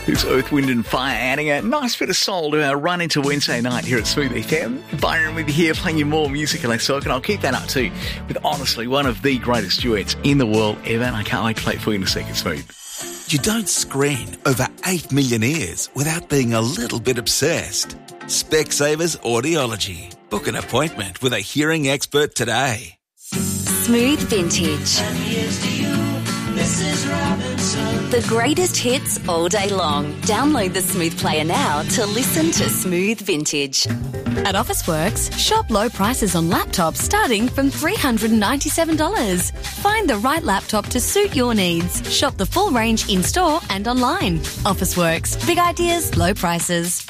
It's Earth, Wind and Fire adding a nice bit of soul to our run into Wednesday night here at Smooth FM. Byron with you here playing you more music and talk, and I'll keep that up too with honestly one of the greatest duets in the world ever, and I can't wait to play it for you in a second, Smooth. You don't screen over 8 million ears without being a little bit obsessed. Specsavers Audiology. Book an appointment with a hearing expert today. Smooth Vintage. And here's to you, Mrs. Robinson. The greatest hits all day long. Download the Smooth Player now to listen to Smooth Vintage. At Officeworks, shop low prices on laptops starting from $397. Find the right laptop to suit your needs. Shop the full range in-store and online. Officeworks. Big ideas, low prices.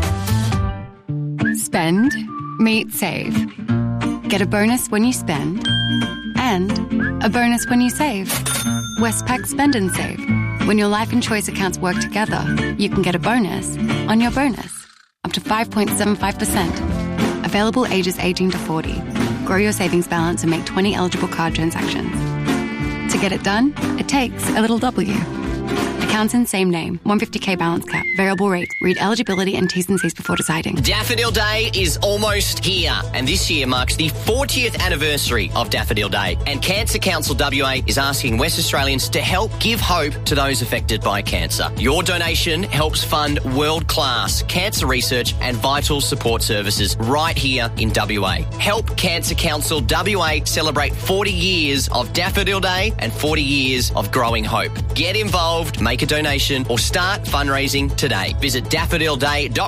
Spend, meet, save. Get a bonus when you spend and a bonus when you save. Westpac Spend and Save. When your life and choice accounts work together, you can get a bonus on your bonus. Up to 5.75%. Available ages 18 to 40. Grow your savings balance and make 20 eligible card transactions. To get it done, it takes a little W. Accounts in same name. 150k balance cap. Variable rate. Read eligibility and T's and C's before deciding. Daffodil Day is almost here, and this year marks the 40th anniversary of Daffodil Day. And Cancer Council WA is asking West Australians to help give hope to those affected by cancer. Your donation helps fund world-class cancer research and vital support services right here in WA. Help Cancer Council WA celebrate 40 years of Daffodil Day and 40 years of growing hope. Get involved, make a donation, or start fundraising today. Visit daffodilday.com.au